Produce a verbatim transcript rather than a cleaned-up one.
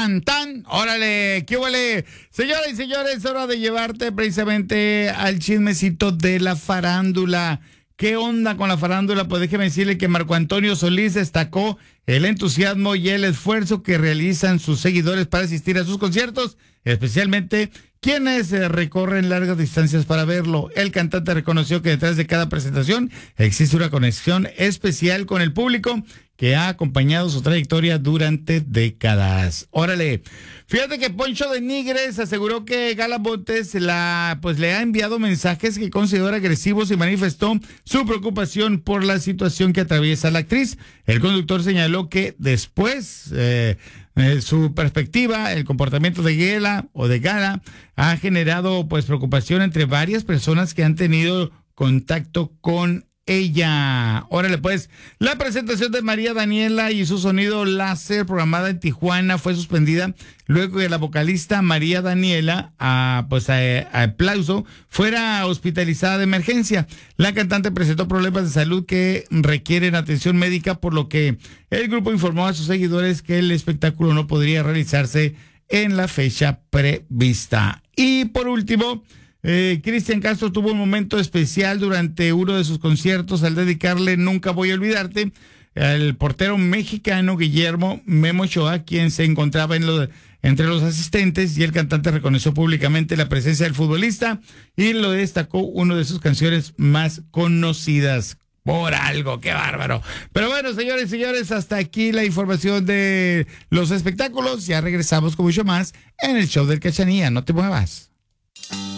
tan, tan. Órale, ¿qué huele? Señoras y señores, es hora de llevarte precisamente al chismecito de la farándula. ¿Qué onda con la farándula? Pues déjeme decirle que Marco Antonio Solís destacó el entusiasmo y el esfuerzo que realizan sus seguidores para asistir a sus conciertos, especialmente quienes eh, recorren largas distancias para verlo. El cantante reconoció que detrás de cada presentación existe una conexión especial con el público que ha acompañado su trayectoria durante décadas. Órale, fíjate que Poncho de Nigres aseguró que Gala Montes la, pues, le ha enviado mensajes que considera agresivos y manifestó su preocupación por la situación que atraviesa la actriz. El conductor señaló que después eh, eh, su perspectiva, el comportamiento de Gala o de Gala ha generado pues preocupación entre varias personas que han tenido contacto con ella. Órale, pues, la presentación de María Daniela y su sonido láser programada en Tijuana fue suspendida luego que la vocalista María Daniela, a, pues a, a aplauso, fuera hospitalizada de emergencia. La cantante presentó problemas de salud que requieren atención médica, por lo que el grupo informó a sus seguidores que el espectáculo no podría realizarse en la fecha prevista. Y por último, Eh, Cristian Castro tuvo un momento especial durante uno de sus conciertos al dedicarle Nunca Voy a Olvidarte al portero mexicano Guillermo Memo Ochoa, quien se encontraba en lo, entre los asistentes, y el cantante reconoció públicamente la presencia del futbolista y lo destacó una de sus canciones más conocidas. Por algo, qué bárbaro. Pero bueno, señores y señores, hasta aquí la información de los espectáculos. Ya regresamos con mucho más en el show del Cachanilla. No te muevas.